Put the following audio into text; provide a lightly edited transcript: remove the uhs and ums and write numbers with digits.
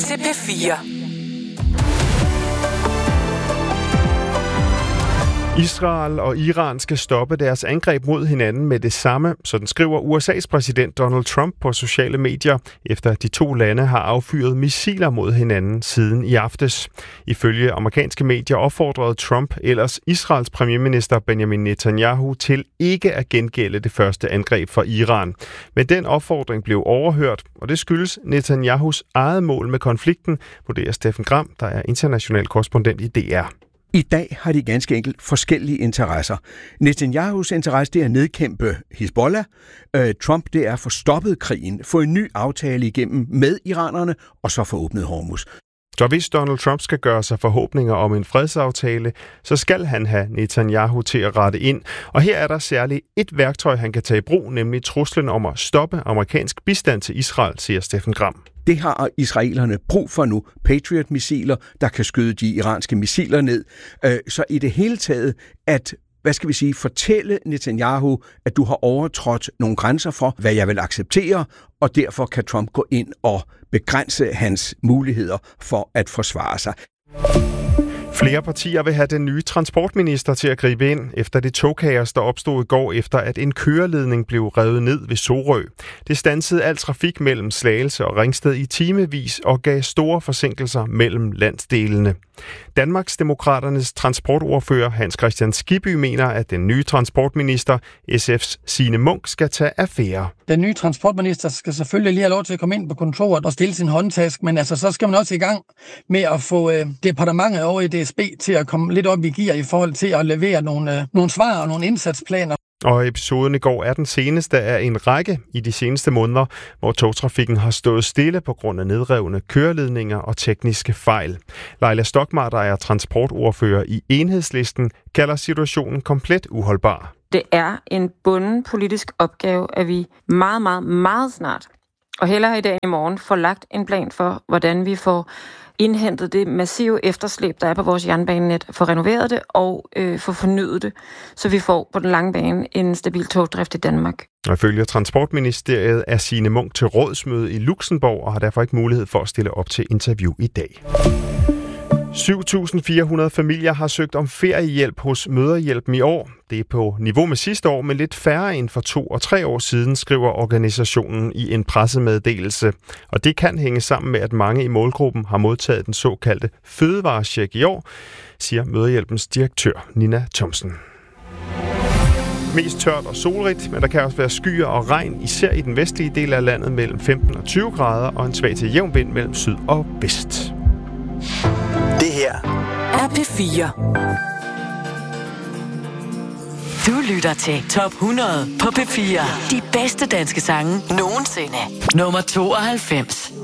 til P4. Israel og Iran skal stoppe deres angreb mod hinanden med det samme, sådan skriver USA's præsident Donald Trump på sociale medier, efter at de to lande har affyret missiler mod hinanden siden i aftes. Ifølge amerikanske medier opfordrede Trump ellers Israels premierminister Benjamin Netanyahu til ikke at gengælde det første angreb fra Iran. Men den opfordring blev overhørt, og det skyldes Netanyahus eget mål med konflikten, vurderer Steffen Gram, der er international korrespondent i DR. I dag har de ganske enkelt forskellige interesser. Netanyahus interesse er at nedkæmpe Hizbollah. Trump det er at få stoppet krigen, få en ny aftale igennem med iranerne og så få åbnet Hormuz. Så hvis Donald Trump skal gøre sig forhåbninger om en fredsaftale, så skal han have Netanyahu til at rette ind. Og her er der særligt et værktøj, han kan tage i brug, nemlig truslen om at stoppe amerikansk bistand til Israel, siger Steffen Gram. Det har israelerne brug for nu. Patriot-missiler, der kan skyde de iranske missiler ned. Så i det hele taget, at fortælle Netanyahu, at du har overtrådt nogle grænser for, hvad jeg vil acceptere, og derfor kan Trump gå ind og begrænse hans muligheder for at forsvare sig. Flere partier vil have den nye transportminister til at gribe ind efter det togkaos, der opstod i går efter, at en køreledning blev revet ned ved Sorø. Det standsede al trafik mellem Slagelse og Ringsted i timevis og gav store forsinkelser mellem landsdelene. Danmarksdemokraternes transportordfører Hans Kristian Skibby mener, at den nye transportminister, SF's Signe Munk, skal tage affære. Den nye transportminister skal selvfølgelig lige have lov til at komme ind på kontoret og stille sin håndtask, men så skal man også i gang med at få departementet over i DSB til at komme lidt op i gear i forhold til at levere nogle svar og nogle indsatsplaner. Og episoden i går er den seneste af en række i de seneste måneder, hvor togtrafikken har stået stille på grund af nedrevne køreledninger og tekniske fejl. Leila Stokmar, der er transportordfører i Enhedslisten, kalder situationen komplet uholdbar. Det er en bunden politisk opgave, at vi meget, meget, meget snart, og hellere i dag i morgen, får lagt en plan for, hvordan vi får indhentet det massive efterslæb, der er på vores jernbanenet, få renoveret det og få fornyet det, så vi får på den lange bane en stabil togdrift i Danmark. Og ifølge Transportministeriet er Signe Munk til rådsmøde i Luxembourg og har derfor ikke mulighed for at stille op til interview i dag. 7.400 familier har søgt om feriehjælp hos Mødrehjælpen i år. Det er på niveau med sidste år, men lidt færre end for 2 og 3 år siden, skriver organisationen i en pressemeddelelse. Og det kan hænge sammen med, at mange i målgruppen har modtaget den såkaldte fødevarecheck i år, siger Mødrehjælpens direktør Nina Thomsen. Mest tørt og solrigt, men der kan også være skyer og regn, især i den vestlige del af landet mellem 15 og 20 grader og en svag til jævn vind mellem syd og vest. Det her er P4. Du lytter til Top 100 på P4. De bedste danske sange nogensinde. Nummer 92.